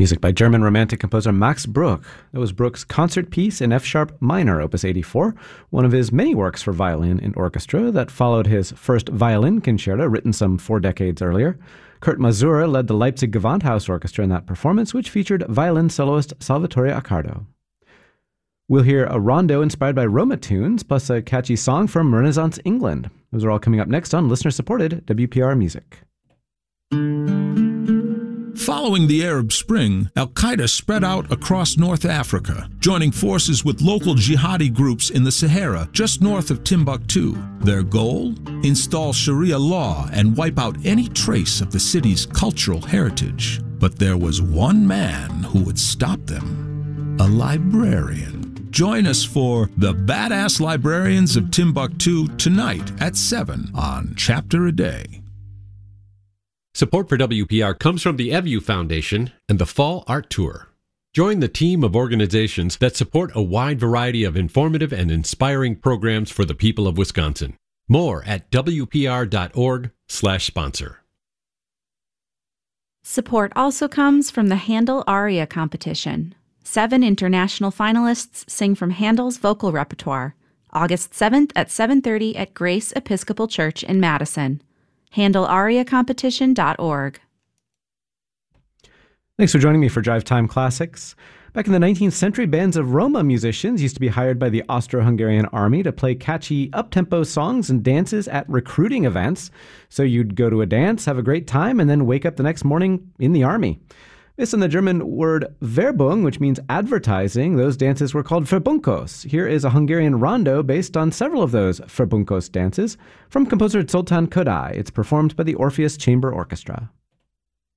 Music by German Romantic composer Max Bruch. That was Bruch's concert piece in F-sharp minor, opus 84, one of his many works for violin and orchestra that followed his first violin concerto, written some 4 decades earlier. Kurt Masur led the Leipzig Gewandhaus Orchestra in that performance, which featured violin soloist Salvatore Accardo. We'll hear a rondo inspired by Roma tunes, plus a catchy song from Renaissance England. Those are all coming up next on listener-supported WPR Music. Following the Arab Spring, al-Qaeda spread out across North Africa, joining forces with local jihadi groups in the Sahara just north of Timbuktu. Their goal? Install Sharia law and wipe out any trace of the city's cultural heritage. But there was one man who would stop them: a librarian. Join us for The Badass Librarians of Timbuktu tonight at 7 on Chapter a Day. Support for WPR comes from the EVU Foundation and the Fall Art Tour. Join the team of organizations that support a wide variety of informative and inspiring programs for the people of Wisconsin. More at wpr.org/sponsor. Support also comes from the Handel Aria Competition. 7 international finalists sing from Handel's vocal repertoire. August 7th at 7:30 at Grace Episcopal Church in Madison. HandelAriaCompetition.org. Thanks for joining me for Drive Time Classics. Back in the 19th century, bands of Roma musicians used to be hired by the Austro-Hungarian army to play catchy up-tempo songs and dances at recruiting events. So you'd go to a dance, have a great time, and then wake up the next morning in the army. Based on the German word Werbung, which means advertising, those dances were called Verbunkos. Here is a Hungarian rondo based on several of those Verbunkos dances from composer Zoltán Kodály. It's performed by the Orpheus Chamber Orchestra.